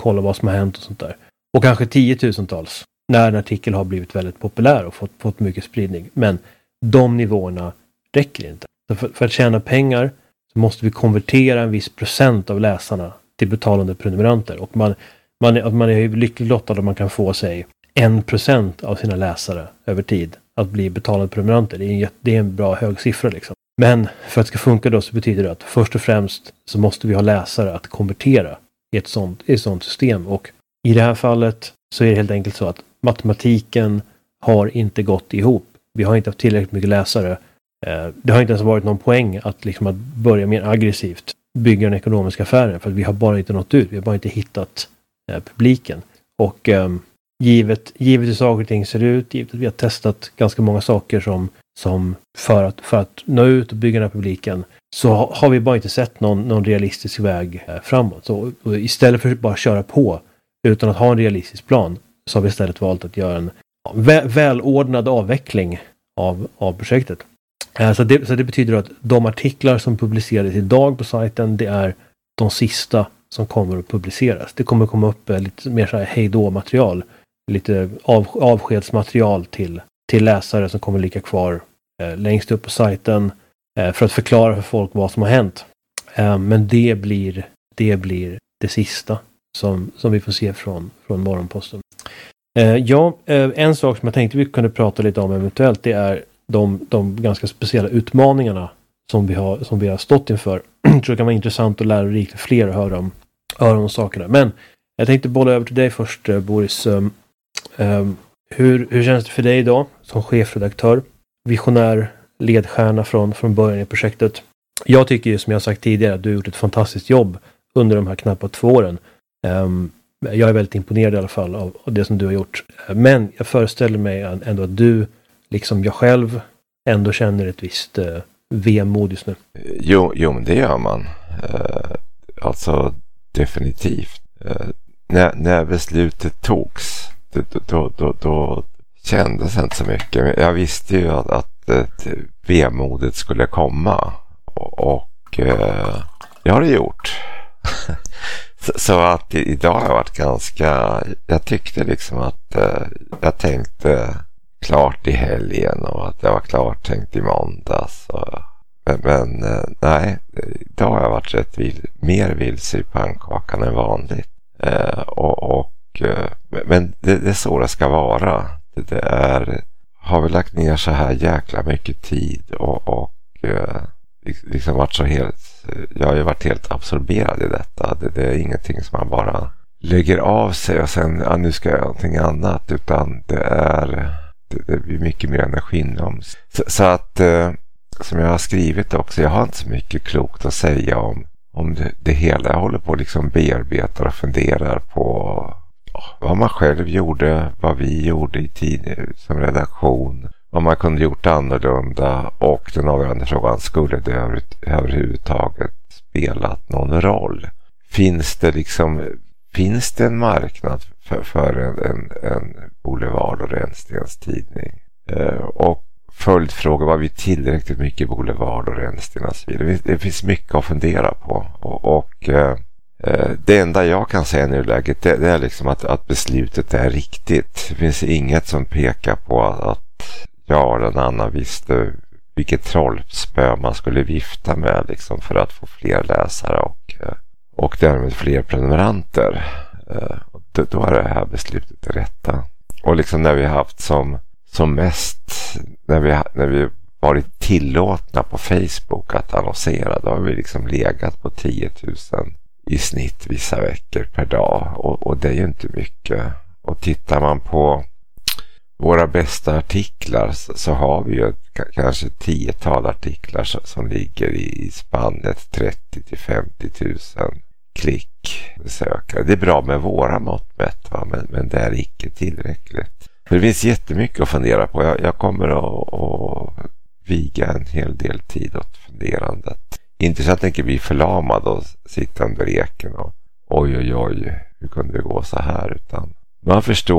kolla vad som har hänt och sånt där. Och kanske 10 000-tals när en artikel har blivit väldigt populär och fått mycket spridning. Men de nivåerna räcker inte. Så för att tjäna pengar så måste vi konvertera en viss procent av läsarna till betalande prenumeranter. Och man är ju lyckligt lottad om man kan få sig 1% av sina läsare över tid att bli betalande prenumeranter. Det är en bra hög siffra liksom. Men för att det ska funka då så betyder det att först och främst så måste vi ha läsare att konvertera i ett sånt system. Och i det här fallet så är det helt enkelt så att matematiken har inte gått ihop. Vi har inte haft tillräckligt mycket läsare. Det har inte ens varit någon poäng att börja mer aggressivt bygga den ekonomiska affären. För att vi har bara inte nått ut. Vi har bara inte hittat publiken. Och givet hur saker och ting ser ut, givet att vi har testat ganska många saker som för att nå ut och bygga den här publiken, så har vi bara inte sett någon realistisk väg framåt. Så istället för att bara köra på utan att ha en realistisk plan, så har vi istället valt att göra en välordnad avveckling av projektet. Så det betyder att de artiklar som publicerades idag på sajten, det är de sista som kommer att publiceras. Det kommer komma upp lite mer så här hejdå-material, lite avskedsmaterial till läsare som kommer ligga kvar längst upp på sajten för att förklara för folk vad som har hänt. Men det blir det sista som vi får se från Morgonposten. En sak som jag tänkte vi kunde prata lite om eventuellt, det är de ganska speciella utmaningarna som vi har stått inför. Jag tror det kan vara intressant och lärorikt för fler att höra om sakerna. Men jag tänkte bolla över till dig först, Boris. Hur känns det för dig idag som chefredaktör, visionär, ledstjärna från början i projektet? Jag tycker ju, som jag sagt tidigare, att du har gjort ett fantastiskt jobb under de här knappt 2 åren. Jag är väldigt imponerad i alla fall av det som du har gjort. Men jag föreställer mig ändå att du, liksom jag själv, ändå känner ett visst vemod just nu. Jo, men det gör man. Alltså definitivt. När beslutet togs, då kändes det inte så mycket. Men jag visste ju att vemodet skulle komma. Och det har det gjort. Så att idag har jag varit ganska... Jag tyckte liksom att jag tänkte klart i helgen och att jag var klart tänkt i måndags. Men nej, idag har jag varit rätt mer vilse i pannkakan än vanligt. Men det är så det ska vara. Har vi lagt ner så här jäkla mycket tid och liksom varit så helt... Jag har ju varit helt absorberad i detta. Det är ingenting som man bara lägger av sig och sen nu ska jag göra någonting annat, utan det blir mycket mer energi inom. Så att som jag har skrivit också, jag har inte så mycket klokt att säga om det hela. Jag håller på liksom bearbetar och funderar på vad man själv gjorde, vad vi gjorde i tid som redaktion, vad man kunde gjort annorlunda, och den avgörande frågan, skulle det överhuvudtaget spelat någon roll? Finns det en marknad för en Boulevard och Rännstens tidning? Och följdfrågor, var vi tillräckligt mycket Boulevard och Rännsten och så vidare? Det finns mycket att fundera på. Och det enda jag kan säga nu i läget, det är liksom att beslutet är riktigt. Det finns inget som pekar på att jag eller någon annan visste vilket trollspö man skulle vifta med liksom för att få fler läsare och därmed fler prenumeranter. Då är det här beslutet det rätta. Och liksom när vi har haft som mest, när vi varit tillåtna på Facebook att annonsera, då har vi liksom legat på 10 000 i snitt vissa veckor per dag, och det är ju inte mycket. Och tittar man på våra bästa artiklar så har vi ju kanske 10-tal artiklar som ligger i spannet 30 till 50 000 klickbesökare. Det är bra med våra mått mätt, men det är icke tillräckligt. För det finns jättemycket att fundera på. Jag kommer att viga en hel del tid åt funderandet. Inte så att jag tänker bli förlamad och sitta under eken och oj, hur kunde det gå så här? Utan man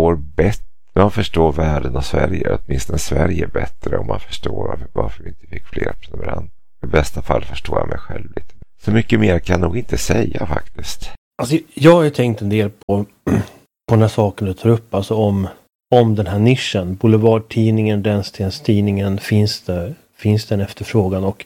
förstår världen och Sverige, åtminstone Sverige bättre, om man förstår varför vi inte fick fler prenumeranter. I bästa fall förstår jag mig själv lite. Så mycket mer kan jag nog inte säga faktiskt. Alltså, jag har ju tänkt en del på den här saken du tar upp. Alltså om den här nischen. Boulevardtidningen, Rännstenstidningen. Finns det en efterfrågan? Och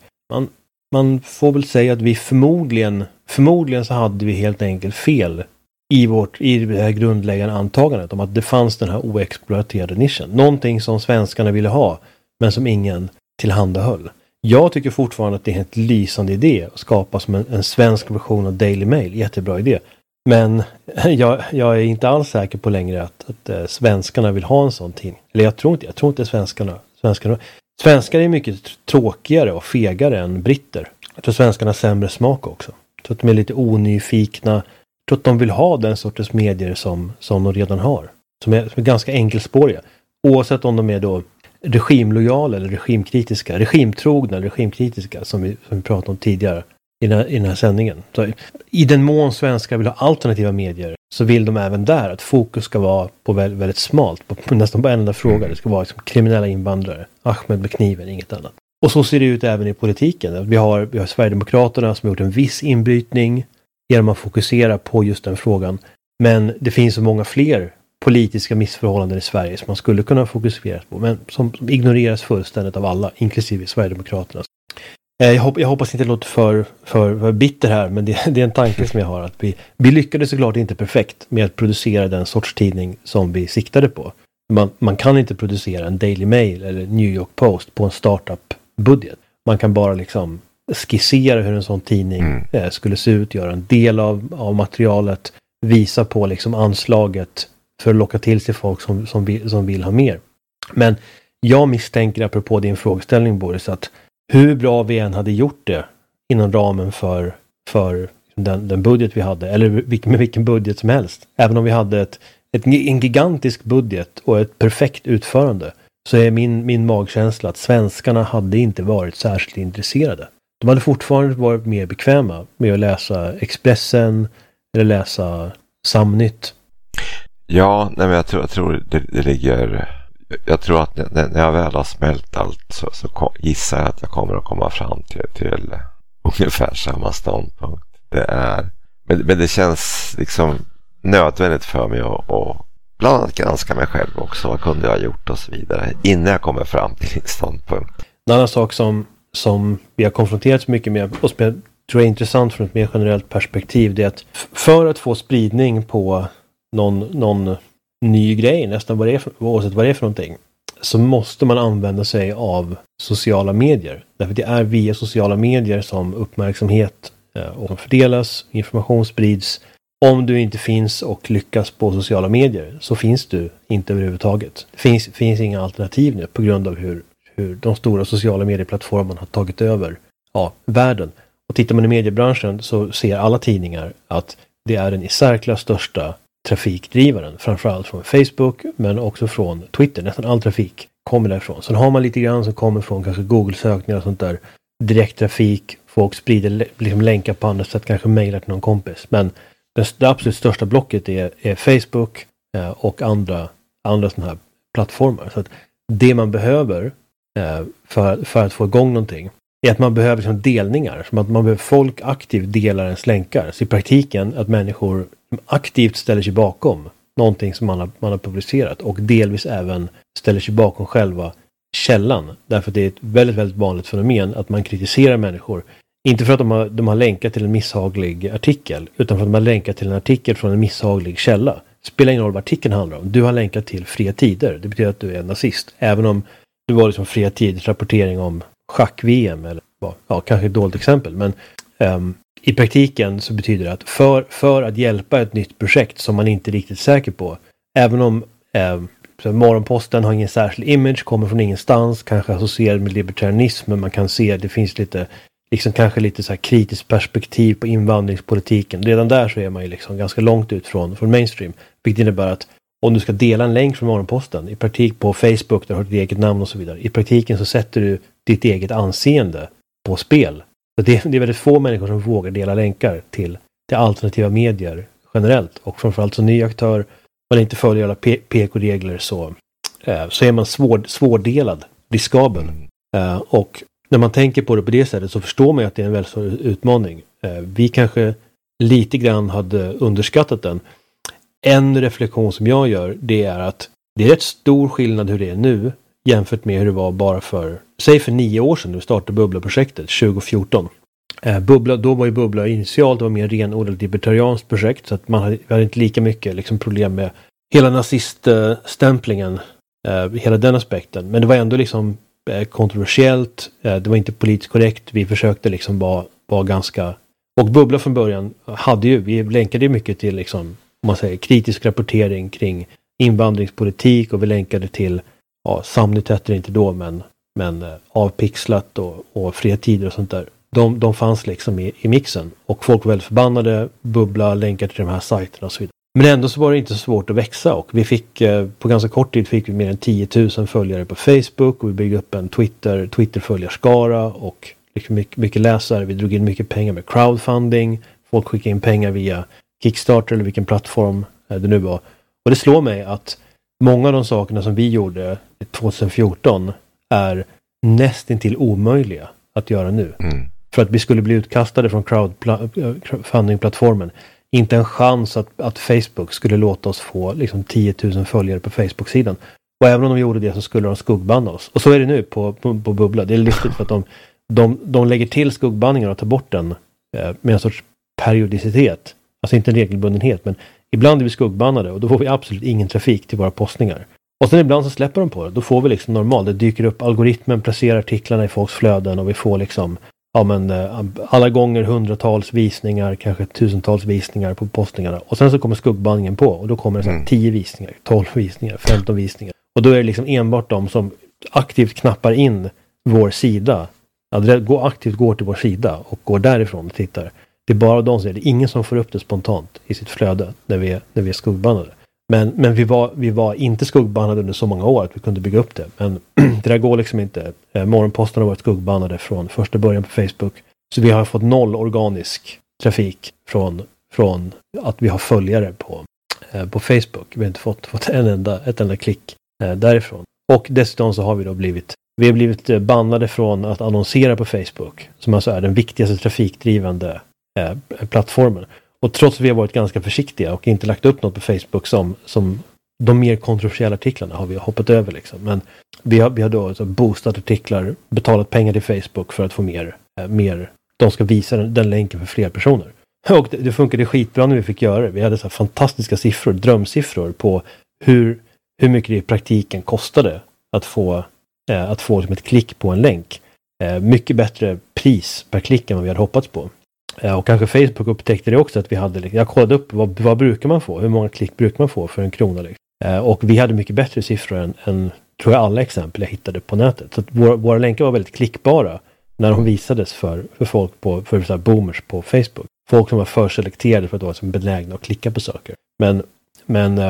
man får väl säga att vi förmodligen så hade vi helt enkelt fel i det här grundläggande antagandet om att det fanns den här oexploaterade nischen. Någonting som svenskarna ville ha, men som ingen tillhandahöll. Jag tycker fortfarande att det är en helt lysande idé att skapa som en svensk version av Daily Mail. Jättebra idé. Men jag är inte alls säker på längre att svenskarna vill ha en sån tidning. Eller jag tror inte svenskar är mycket tråkigare och fegare än britter. Jag tror svenskarna har sämre smak också. Jag tror att de är lite onyfikna. Jag tror att de vill ha den sortens medier som de redan har. Som är ganska enkelspåriga. Oavsett om de är då regimlojala eller regimkritiska. Regimtrogna eller regimkritiska som vi pratade om tidigare i den här sändningen. Så i den mån svenskar vill ha alternativa medier så vill de även där att fokus ska vara på väldigt smalt. På nästan bara en enda fråga. Det ska vara liksom kriminella invandrare. Ahmed med kniven, inget annat. Och så ser det ut även i politiken. Vi har Sverigedemokraterna som har gjort en viss inbrytning genom att fokusera på just den frågan. Men det finns så många fler politiska missförhållanden i Sverige som man skulle kunna fokusera på. Men som ignoreras fullständigt av alla, inklusive Sverigedemokraterna. Jag hoppas inte det låter för bitter här, men det är en tanke som jag har. Att vi lyckades såklart inte perfekt med att producera den sorts tidning som vi siktade på. Man kan inte producera en Daily Mail eller New York Post på en startup-budget. Man kan bara liksom skissera hur en sån tidning skulle se ut, göra en del av materialet, visa på liksom anslaget för att locka till sig folk som vill ha mer. Men jag misstänker, apropå din frågeställning, Boris, att hur bra vi än hade gjort det inom ramen för den budget vi hade, eller med vilken budget som helst, även om vi hade en gigantisk budget och ett perfekt utförande, så är min magkänsla att svenskarna hade inte varit särskilt intresserade. De hade fortfarande varit mer bekväma med att läsa Expressen eller läsa Samnytt. Ja, nej, men jag tror det ligger... Jag tror att när jag väl har smält allt så gissar jag att jag kommer att komma fram till ungefär samma ståndpunkt. Men det känns liksom nödvändigt för mig att bland annat granska mig själv också. Vad kunde jag ha gjort och så vidare innan jag kommer fram till min ståndpunkt. En annan sak som vi har konfronterats mycket med och som jag tror är intressant från ett mer generellt perspektiv, det är att för att få spridning på någon ny grej, nästan oavsett vad det är för någonting, så måste man använda sig av sociala medier. Därför det är via sociala medier som uppmärksamhet och fördelas, information sprids. Om du inte finns och lyckas på sociala medier så finns du inte överhuvudtaget. Det finns inga alternativ nu på grund av hur de stora sociala medieplattformarna har tagit över världen. Och tittar man i mediebranschen så ser alla tidningar att det är den i särklass största trafikdrivaren, framförallt från Facebook men också från Twitter. Nästan all trafik kommer därifrån. Sen har man lite grann som kommer från kanske Google-sökningar och sånt där, direkttrafik, folk sprider liksom länkar på andra sätt, kanske mejlar till någon kompis. Men det absolut största blocket är Facebook och andra sådana här plattformar. Så att det man behöver för att få igång någonting är att man behöver liksom delningar, som att man behöver folk aktivt delar ens länkar. Så i praktiken att människor aktivt ställer sig bakom någonting som man har publicerat och delvis även ställer sig bakom själva källan. Därför att det är ett väldigt, väldigt vanligt fenomen att man kritiserar människor. Inte för att de har länkat till en misshaglig artikel, utan för att de har länkat till en artikel från en misshaglig källa. Spelar ingen roll vad artikeln handlar om. Du har länkat till Fria Tider. Det betyder att du är nazist. Även om det var liksom Fria Tiders rapportering om schack-VM eller kanske ett dåligt exempel. Men i praktiken så betyder det att för att hjälpa ett nytt projekt som man inte är riktigt säker på, även om Morgonposten har ingen särskild image, kommer från ingenstans, kanske associerad med libertarianism, men man kan se att det finns lite liksom kanske lite så här kritiskt perspektiv på invandringspolitiken. Redan där så är man ju liksom ganska långt ut från mainstream. Vilket innebär att om du ska dela en länk från Morgonposten i praktik på Facebook, där du har ditt eget namn och så vidare. I praktiken så sätter du ditt eget anseende på spel. Så det är väldigt få människor som vågar dela länkar till alternativa medier generellt. Och framförallt som ny aktör, man inte följer alla PK-regler så är man svårdelad, riskabel. Och när man tänker på det på det sättet så förstår man att det är en väldigt stor utmaning. Vi kanske lite grann hade underskattat den. En reflektion som jag gör, det är att det är rätt stor skillnad hur det är nu jämfört med hur det var bara för 9 år sedan när vi startade Bubbla-projektet 2014. Då var ju Bubbla initialt, det var mer renodlat libertarianskt projekt, så att vi hade inte lika mycket liksom problem med hela naziststämplingen, hela den aspekten. Men det var ändå liksom kontroversiellt, det var inte politiskt korrekt, vi försökte liksom vara ganska... Och Bubbla från början vi länkade mycket till liksom, om man säger, kritisk rapportering kring invandringspolitik, och vi länkade till, Samnyt hette det inte då, men Avpixlat och Fria Tider och sånt där. De fanns liksom i mixen, och folk var väldigt förbannade. Bubbla länkade till de här sajterna och så vidare. Men ändå så var det inte så svårt att växa, och vi fick på ganska kort tid fick vi mer än 10 000 följare på Facebook, och vi byggde upp en Twitter-följarskara och liksom mycket läsare. Vi drog in mycket pengar med crowdfunding. Folk skickade in pengar via Kickstarter eller vilken plattform det nu var. Och det slår mig att många av de sakerna som vi gjorde 2014 är nästintill omöjliga att göra nu. För att vi skulle bli utkastade från crowdfunding-plattformen. Inte en chans att Facebook skulle låta oss få liksom 10 000 följare på Facebook-sidan. Och även om de gjorde det så skulle de skuggbanna oss. Och så är det nu på Bubbla. Det är lustigt för att de lägger till skuggbanningen och tar bort den med en sorts periodicitet. Alltså inte en regelbundenhet, men ibland är vi skuggbannade och då får vi absolut ingen trafik till våra postningar. Och sen ibland så släpper de på det. Då får vi liksom normalt. Det dyker upp, algoritmen placerar artiklarna i folks flöden och vi får liksom alla gånger hundratals visningar, kanske tusentals visningar på postningarna. Och sen så kommer skuggbanningen på och då kommer det så här 10 visningar, 12 visningar, 15 visningar. Och då är det liksom enbart de som aktivt knappar in vår sida, aktivt går till vår sida och går därifrån och tittar. Det är bara de som är det. Ingen som får upp det spontant i sitt flöde när vi är skuggbannade. Men vi var inte skuggbannade under så många år att vi kunde bygga upp det. Men det där går liksom inte. Morgonposten har varit skuggbannade från första början på Facebook. Så vi har fått 0 organisk trafik från att vi har följare på Facebook. Vi har inte fått ett enda klick därifrån. Och dessutom så har vi blivit bannade från att annonsera på Facebook. Som alltså är den viktigaste trafikdrivande plattformen. Och trots att vi har varit ganska försiktiga och inte lagt upp något på Facebook som de mer kontroversiella artiklarna har vi hoppat över liksom. Men vi har då så boostat artiklar, betalat pengar till Facebook för att få mer. De ska visa den länken för fler personer. Och det funkade skitbra när vi fick göra det. Vi hade så här fantastiska siffror, drömsiffror på hur mycket det i praktiken kostade att få liksom ett klick på en länk. Mycket bättre pris per klick än vad vi hade hoppats på. Och kanske Facebook upptäckte det också att vi hade, jag kollade upp vad brukar man få, hur många klick brukar man få för en krona liksom. Och vi hade mycket bättre siffror än tror jag alla exempel jag hittade på nätet. Så att våra länkar var väldigt klickbara när de visades för folk för så här boomers på Facebook. Folk som var förselekterade för att vara som benägna att klicka på saker. Men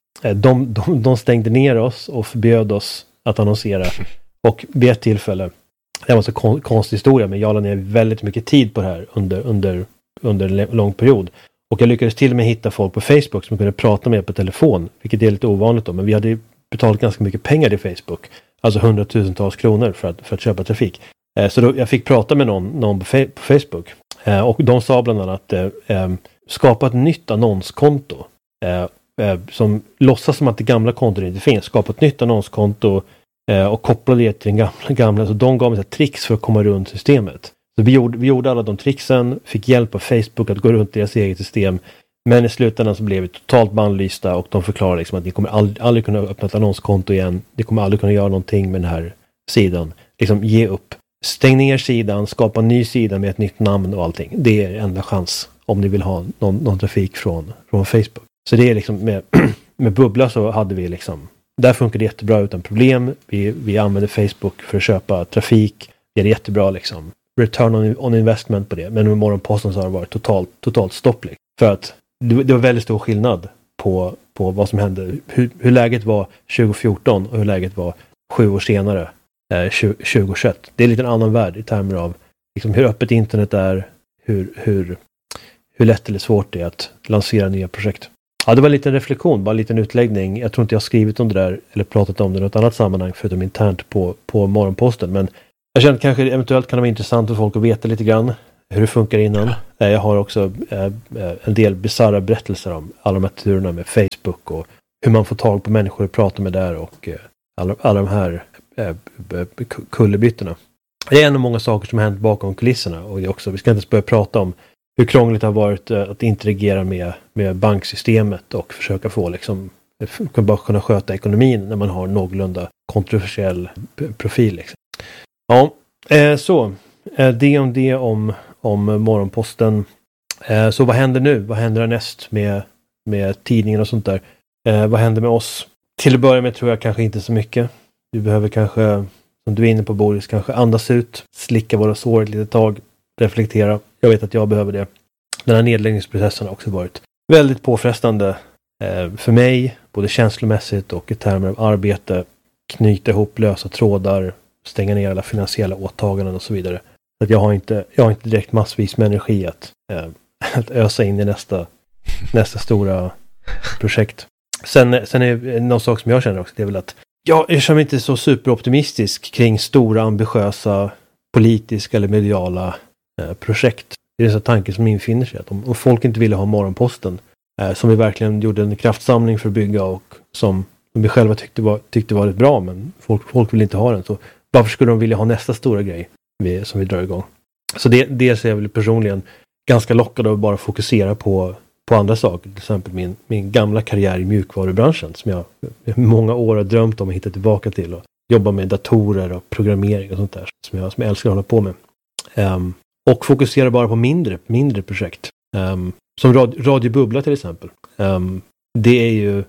de stängde ner oss och förbjöd oss att annonsera. Och vid ett tillfälle, det var så konstig historia, men jag la ner väldigt mycket tid på det här under en lång period. Och jag lyckades till och med hitta folk på Facebook som kunde prata med på telefon, vilket är lite ovanligt då, men vi hade betalat ganska mycket pengar till Facebook. Alltså 100,000-tals kronor för att köpa trafik. Så då, jag fick prata med någon på Facebook. Och de sa bland annat skapa ett nytt annonskonto. Som låtsas som att det gamla kontot inte finns. Skapa ett nytt annonskonto och koppla det till den gamla. Så de gav mig tricks för att komma runt systemet. Så vi gjorde alla de tricksen. Fick hjälp av Facebook att gå runt deras eget system. Men i slutändan så blev vi totalt bannlysta. Och de förklarade liksom att ni kommer aldrig kunna öppna ett annonskonto igen. Ni kommer aldrig kunna göra någonting med den här sidan. Liksom ge upp. Stäng ner sidan. Skapa en ny sida med ett nytt namn och allting. Det är enda chans om ni vill ha någon trafik från Facebook. Så det är liksom med Bubbla så hade vi liksom, där funkar det jättebra utan problem. Vi använde Facebook för att köpa trafik. Det är jättebra liksom return on investment på det. Men med Morgonposten så har det varit totalt stopp. För att det var väldigt stor skillnad på vad som hände. Hur läget var 2014 och hur läget var 7 år senare 2021. Det är lite en annan värld i termer av liksom hur öppet internet är, hur lätt eller svårt det är att lansera nya projekt. Ja, det var en liten reflektion, bara en liten utläggning. Jag tror inte jag har skrivit om det där eller pratat om det i något annat sammanhang förutom internt på Morgonposten. Men jag känner att kanske eventuellt kan det vara intressant för folk att veta lite grann hur det funkar innan. Jag har också en del bizarra berättelser om alla de här turerna med Facebook och hur man får tag på människor och pratar med där och alla de här kullerbyttorna. Det är en av många saker som har hänt bakom kulisserna och det också, vi ska inte ens börja prata om hur krångligt det har varit att interagera med banksystemet och försöka få liksom bara kunna sköta ekonomin när man har någorlunda kontroversiell profil. Liksom. Ja, så det om det om Morgonposten. Så vad händer nu? Vad händer härnäst med tidningen och sånt där? Vad händer med oss? Till att börja med tror jag kanske inte så mycket. Vi behöver kanske, som du är inne på Boris, kanske andas ut, slicka våra sår ett litet tag, reflektera. Jag vet att jag behöver det. Den här nedläggningsprocessen har också varit väldigt påfrestande för mig, både känslomässigt och i termer av arbete. Knyta ihop lösa trådar, stänga ner alla finansiella åtaganden och så vidare. Att jag har inte direkt massvis med energi att ösa in i nästa stora projekt. Sen är någon sak som jag känner också, det är väl att jag känner mig inte så superoptimistisk kring stora, ambitiösa, politiska eller mediala projekt. Det är en sån tanke som infinner sig. Att om folk inte ville ha Morgonposten, som vi verkligen gjorde en kraftsamling för att bygga och som vi själva tyckte var rätt bra, men folk vill inte ha den. Så varför skulle de vilja ha nästa stora grej som vi drar igång? Så det är jag väl personligen ganska lockad av att bara fokusera på andra saker. Till exempel min gamla karriär i mjukvarubranschen som jag i många år har drömt om att hitta tillbaka till och jobba med datorer och programmering och sånt där som jag älskar att hålla på med. Och fokusera bara på mindre projekt. Som Radio Bubbla till exempel. Det är ju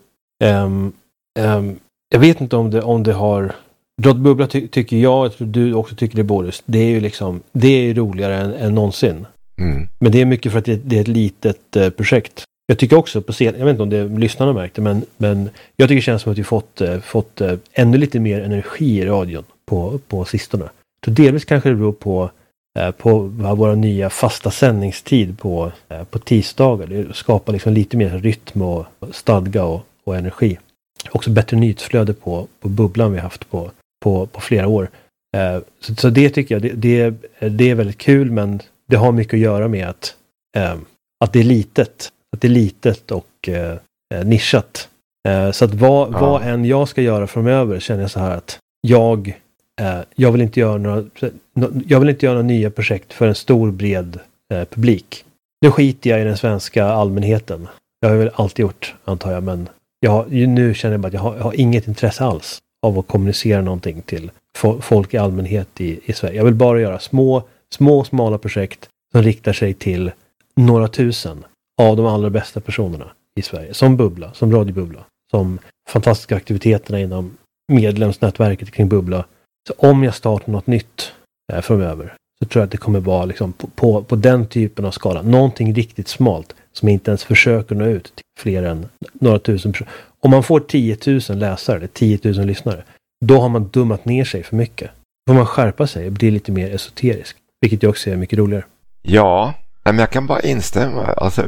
jag vet inte om det har Radio Bubbla tycker jag tror du också tycker det, Boris. Det är ju liksom, det är ju roligare än någonsin. Mm. Men det är mycket för att det är ett litet projekt. Jag tycker också på scen, jag vet inte om det lyssnarna märkte, men jag tycker det känns som att vi fått ännu lite mer energi i radion på sistone. Så delvis kanske det beror på våra nya fasta sändningstid på tisdagar. Det skapar liksom lite mer rytm och stadga och energi. Också bättre nyhetsflöde på bubblan vi haft på flera år. Så det tycker jag, det är väldigt kul, men det har mycket att göra med att det är litet. Att det är litet och nischat. Så att vad än jag ska göra framöver känner jag så här att jag vill inte göra några nya projekt för en stor bred publik. Nu skiter jag i den svenska allmänheten. Jag har väl alltid gjort, antar jag, men nu känner jag bara att jag har inget intresse alls av att kommunicera någonting till folk i allmänhet i Sverige. Jag vill bara göra smala projekt som riktar sig till några tusen av de allra bästa personerna i Sverige. Som Bubbla, som Radio Bubbla, som fantastiska aktiviteterna inom medlemsnätverket kring Bubbla. Så om jag startar något nytt framöver så tror jag att det kommer vara liksom på den typen av skala. Någonting riktigt smalt som inte ens försöker nå ut till fler än några tusen personer. Om man får 10 000 läsare eller 10 000 lyssnare, då har man dummat ner sig för mycket. Då får man skärpa sig och bli lite mer esoterisk. Vilket jag också är mycket roligare. Ja, men jag kan bara instämma. Alltså,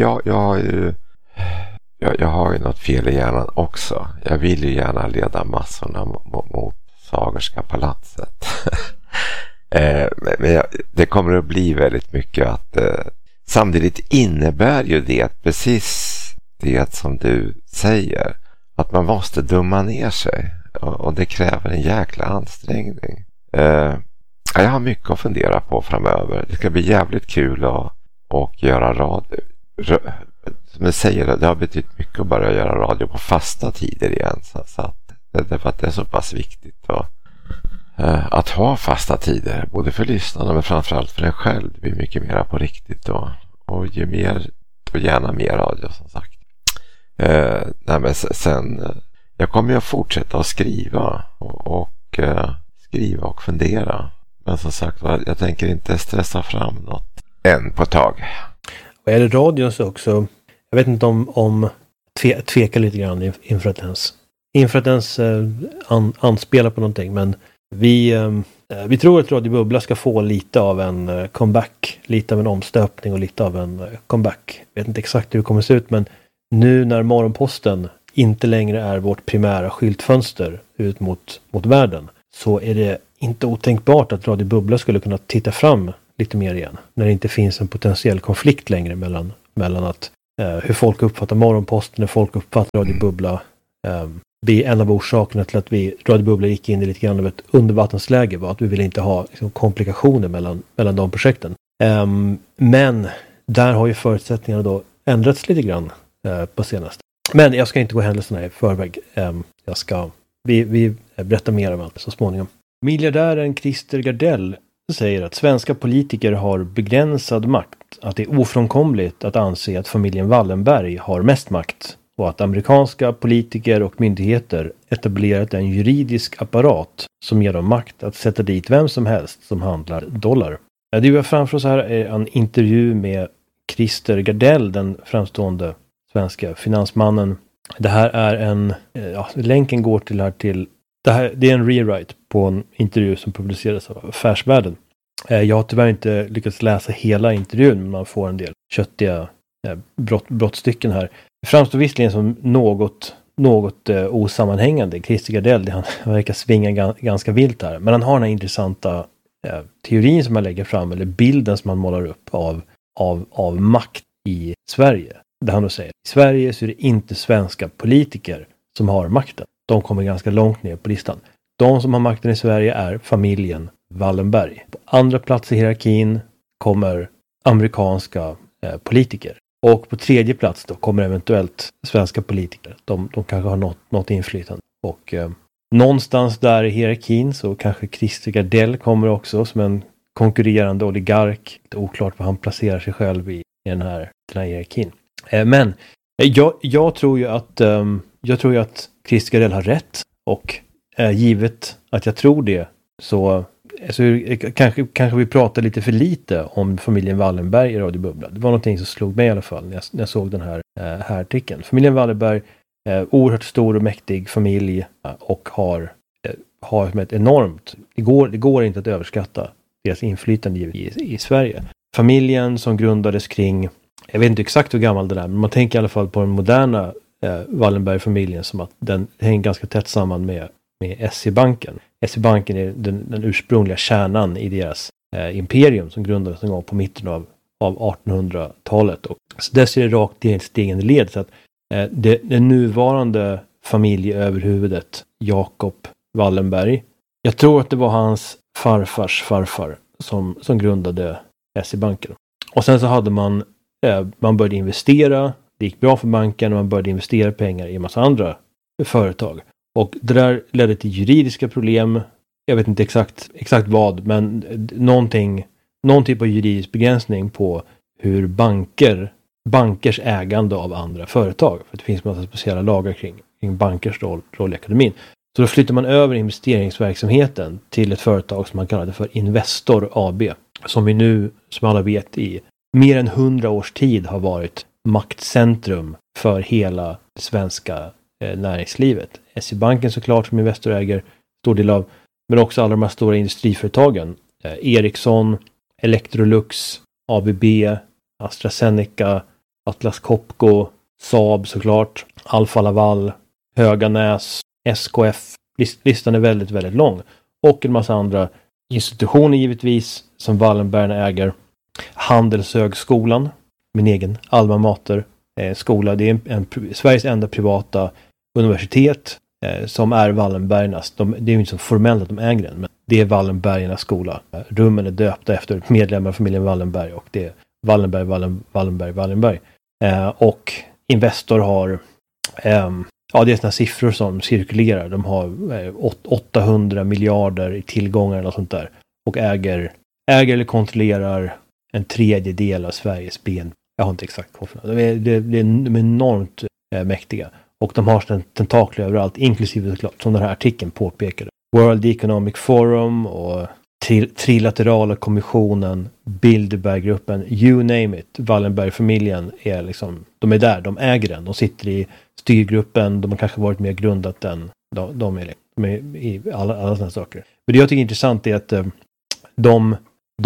jag har ju något fel i hjärnan också. Jag vill ju gärna leda massorna mot Sagerska palatset. Men det kommer att bli väldigt mycket att samtidigt innebär ju det precis det som du säger, att man måste dumma ner sig och det kräver en jäkla ansträngning. Jag har mycket att fundera på framöver. Det ska bli jävligt kul att göra radio. Som jag säger, det har betytt mycket att börja göra radio på fasta tider igen. Så att det är så pass viktigt att ha fasta tider. Både för lyssnarna men framförallt för en själv. Det blir mycket mer på riktigt och ge mer och gärna mer radio som sagt. Men sen jag kommer ju att fortsätta att skriva skriva och fundera. Men som sagt, jag tänker inte stressa fram något än på ett tag. Och är det radion så också, jag vet inte om tveka lite grann inför att ens anspela på någonting, men vi tror att Radio Bubbla ska få lite av en comeback, lite av en omstöpning och lite av en comeback. Jag vet inte exakt hur det kommer se ut, men nu när Morgonposten inte längre är vårt primära skyltfönster ut mot världen, så är det inte otänkbart att Radio Bubbla skulle kunna titta fram lite mer igen. När det inte finns en potentiell konflikt längre mellan att hur folk uppfattar Morgonposten, hur folk uppfattar Radio Bubbla. Det är en av orsakerna till att Radio Bubbla gick in i lite grann av ett undervattensläge, var att vi ville inte ha liksom, komplikationer mellan de projekten. Men där har ju förutsättningarna då ändrats lite grann på senaste. Men jag ska inte gå händelserna i förväg. Vi berättar mer om allt så småningom. Miljardären Christer Gardell säger att svenska politiker har begränsad makt. Att det är ofrånkomligt att anse att familjen Wallenberg har mest makt. Och att amerikanska politiker och myndigheter etablerat en juridisk apparat som ger dem makt att sätta dit vem som helst som handlar dollar. Det vi har framför oss här är en intervju med Christer Gardell, den framstående svenska finansmannen. Det här är länken går till det är en rewrite på en intervju som publicerades av Affärsvärlden. Jag har tyvärr inte lyckats läsa hela intervjun, men man får en del köttiga brottstycken här. Det framstår visserligen som något osammanhängande. Christer Gardell, han verkar svinga ganska vilt här. Men han har den här intressanta teorin som han lägger fram, eller bilden som han målar upp av makt i Sverige. Där han då säger, i Sverige så är det inte svenska politiker som har makten. De kommer ganska långt ner på listan. De som har makten i Sverige är familjen Wallenberg. På andra plats i hierarkin kommer amerikanska politiker. Och på tredje plats då kommer eventuellt svenska politiker. De kanske har något inflytande. Och någonstans där i hierarkin så kanske Christer Gardell kommer också som en konkurrerande oligark. Det är oklart vad han placerar sig själv i den här hierarkin. Men jag tror ju att Christer Gardell har rätt. Och givet att jag tror det så kanske vi pratar lite för lite om familjen Wallenberg i Radio Bubbla. Det var någonting som slog mig i alla fall när jag såg den här artikeln. Familjen Wallenberg, oerhört stor och mäktig familj och har ett enormt, det går inte att överskatta deras inflytande i Sverige. Familjen som grundades kring, jag vet inte exakt hur gammal det är, men man tänker i alla fall på den moderna Wallenberg-familjen som att den hänger ganska tätt samman med SE-banken. SE-banken är den ursprungliga kärnan i deras imperium som grundades en gång på mitten av 1800-talet. Och så där ser det rakt i ett stigande led. Så att det nuvarande familjeöverhuvudet Jakob Wallenberg, jag tror att det var hans farfars farfar som grundade SE-banken. Och sen så hade man började investera, det gick bra för banken och man började investera pengar i en massa andra företag. Och det där ledde till juridiska problem. Jag vet inte exakt vad, men någon typ av juridisk begränsning på hur bankers ägande av andra företag. För det finns massa speciella lagar kring bankers roll i ekonomin. Så då flyttar man över investeringsverksamheten till ett företag som man kallade för Investor AB. Som vi nu, som alla vet, i mer än 100 års tid har varit maktcentrum för hela det svenska näringslivet. SE-banken såklart som Investor äger stor del av, men också alla de här stora industriföretagen. Ericsson, Electrolux, ABB, AstraZeneca, Atlas Copco, Saab såklart, Alfa Laval, Höganäs, SKF. Listan är väldigt, väldigt lång. Och en massa andra institutioner givetvis som Wallenberg äger. Handelshögskolan, min egen alma mater skola. Det är Sveriges enda privata universitet som är Wallenbergarnas. Det är ju inte så formellt att de äger den, men det är Wallenbergarnas skola. Rummen är döpta efter medlemmar av familjen Wallenberg och det är Wallenberg. Och Investor har det är sådana siffror som cirkulerar. De har 800 miljarder i tillgångar eller sånt där. Och äger eller kontrollerar en tredjedel av Sveriges BNP. Jag har inte exakt koll. De är enormt mäktiga. Och de har tentakler överallt, inklusive såklart, som den här artikeln påpekade. World Economic Forum och Trilaterala kommissionen, Bilderberggruppen, you name it. Wallenberg-familjen är liksom, de är där, de äger den. De sitter i styrgruppen, de har kanske varit mer grundat än de är i alla sådana saker. Men det jag tycker är intressant är att de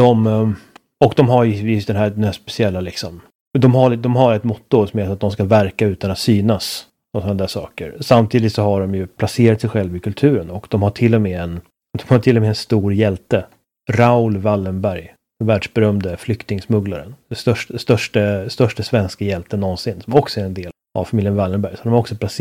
har ju den här speciella liksom, de har ett motto som är att de ska verka utan att synas och sådana där saker. Samtidigt så har de ju placerat sig själva i kulturen och de har till och med en stor hjälte, Raoul Wallenberg, världsberömde flyktingsmugglaren. Den största svenska hjälten någonsin. Som också är en del av familjen Wallenberg. Så de har också placerat